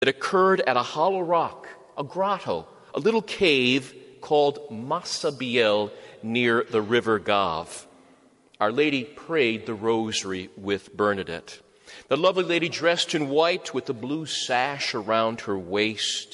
that occurred at a hollow rock, a grotto, a little cave called Massabielle near the river Gave. Our Lady prayed the rosary with Bernadette. The lovely lady dressed in white with the blue sash around her waist